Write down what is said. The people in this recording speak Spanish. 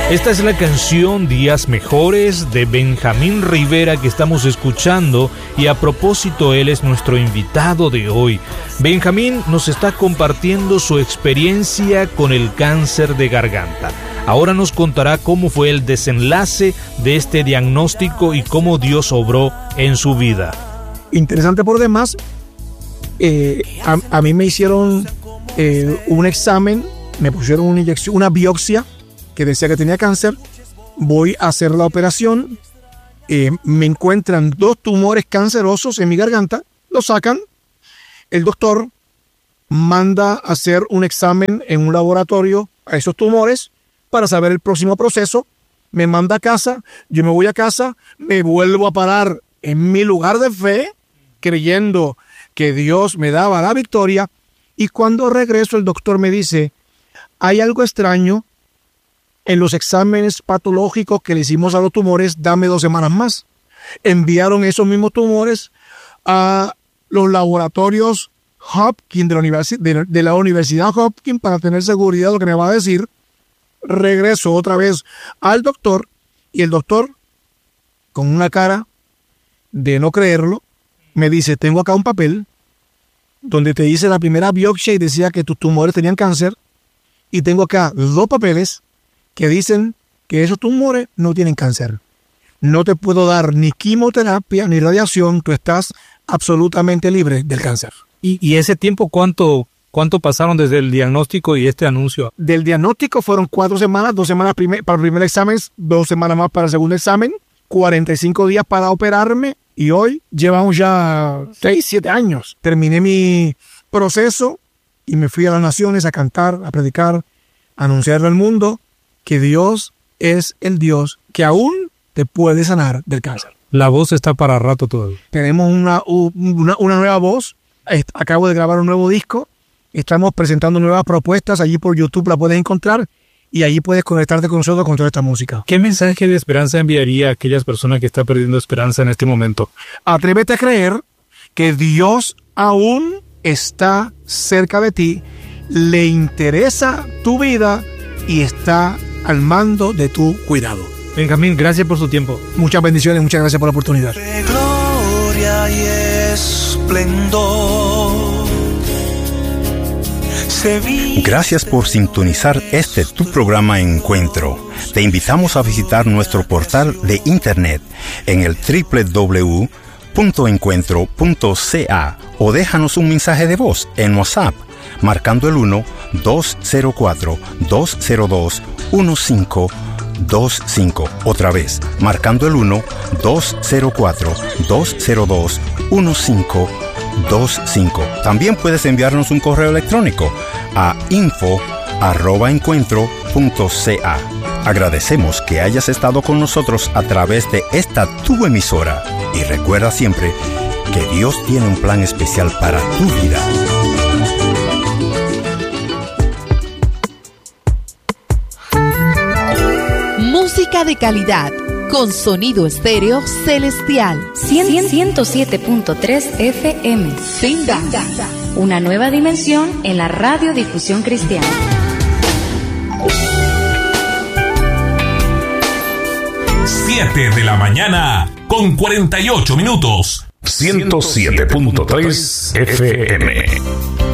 Esta es la canción Días Mejores de Benjamín Rivera que estamos escuchando, y a propósito él es nuestro invitado de hoy. Benjamín nos está compartiendo su experiencia con el cáncer de garganta. Ahora nos contará cómo fue el desenlace de este diagnóstico y cómo Dios obró en su vida. Interesante por demás, a mí me hicieron un examen, me pusieron una inyección, una biopsia que decía que tenía cáncer. Voy a hacer la operación, me encuentran 2 tumores cancerosos en mi garganta, lo sacan, el doctor manda a hacer un examen en un laboratorio a esos tumores para saber el próximo proceso, me manda a casa, yo me voy a casa, me vuelvo a parar en mi lugar de fe, creyendo que Dios me daba la victoria, y cuando regreso el doctor me dice, hay algo extraño en los exámenes patológicos que le hicimos a los tumores, dame 2 semanas más. Enviaron esos mismos tumores a los laboratorios Hopkins de la Universidad Hopkins para tener seguridad de lo que me va a decir. Regreso otra vez al doctor y el doctor, con una cara de no creerlo, me dice, tengo acá un papel donde te hice la primera biopsia y decía que tus tumores tenían cáncer, y tengo acá 2 papeles que dicen que esos tumores no tienen cáncer. No te puedo dar ni quimioterapia ni radiación, tú estás absolutamente libre del cáncer. ¿Y ese tiempo cuánto pasaron desde el diagnóstico y este anuncio? Del diagnóstico fueron 4 semanas, 2 semanas para el primer examen, 2 semanas más para el segundo examen, 45 días para operarme, y hoy llevamos ya 6, 7 años. Terminé mi proceso y me fui a las naciones a cantar, a predicar, a anunciarle al mundo que Dios es el Dios que aún te puede sanar del cáncer. La voz está para rato todavía. Tenemos una nueva voz. Acabo de grabar un nuevo disco. Estamos presentando nuevas propuestas. Allí por YouTube la puedes encontrar y allí puedes conectarte con nosotros con toda esta música. ¿Qué mensaje de esperanza enviaría a aquellas personas que están perdiendo esperanza en este momento? Atrévete a creer que Dios aún está cerca de ti, le interesa tu vida y está al mando de tu cuidado. Benjamín, gracias por su tiempo. Muchas bendiciones, muchas gracias por la oportunidad. De gloria y esplendor. Gracias por sintonizar tu programa Encuentro. Te invitamos a visitar nuestro portal de internet en el www.encuentro.ca o déjanos un mensaje de voz en WhatsApp marcando el 1-204-202-1525. Otra vez, marcando el 1-204-202-1525. También puedes enviarnos un correo electrónico a info@encuentro.ca. Agradecemos que hayas estado con nosotros a través de esta tu emisora. Y recuerda siempre que Dios tiene un plan especial para tu vida. Música de calidad, con sonido estéreo celestial. 107.3 FM. Finda. Una nueva dimensión en la radiodifusión cristiana. Siete de la mañana con 48 minutos. 107.3 FM.